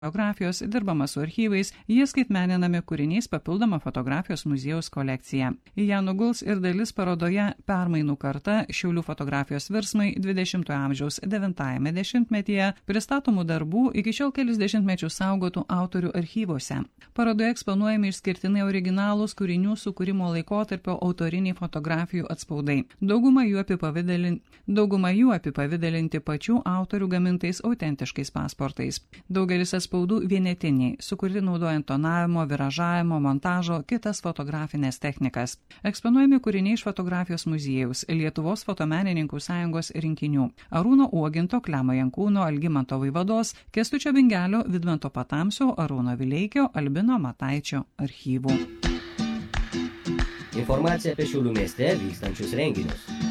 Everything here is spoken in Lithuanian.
fotografijos, dirbama su archyvais, jie skaitmeninami kūriniais papildoma fotografijos muziejaus kolekcija. Į ją nuguls ir dalis parodoje Permainų karta Šiaulių fotografijos virsmai 20-ojo amžiaus 9-ajame dešimtmetyje pristatomų darbų iki šiol kelis dešimtmečius saugotų autorių archyvose. Parodoje eksponuojami išskirtinai originalūs kūrinių sukūrimo laikotarpio autoriniai fotografijų atspaudai. Dauguma jų apipavidalinti pačių autorių gamintais autentiškais pasportais. Daugelis atspaudų vienetiniai, sukurti naudojant tonavimo, viražavimo, montažo, kitas fotografinės technikas. Eksponuojami kūriniai iš fotografijos muziejaus, Lietuvos fotomenininkų sąjungos rinkinių, Arūno Uoginto, Klemo Jankūno, Algimanto Vaivados, Kęstučio Bingelio, Vidmanto Patamsio, Arūno Vileikio, Albino Mataičio archyvų. Informacija apie Šiaulių mieste vykstančius renginius.